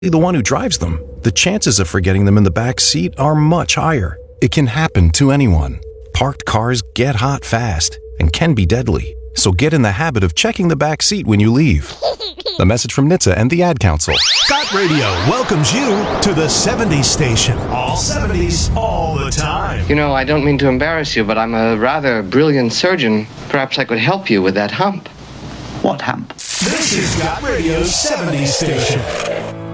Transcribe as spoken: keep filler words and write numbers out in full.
the one who drives them, the chances of forgetting them in the back seat are much higher. It can happen to anyone. Parked cars get hot fast and can be deadly. So get in the habit of checking the back seat when you leave. A message from N H T S A and the Ad Council. Got Radio welcomes you to the seventies station. All seventies, all the time. You know, I don't mean to embarrass you, but I'm a rather brilliant surgeon. Perhaps I could help you with that hump. What hump? This is Got Radio's seventies station.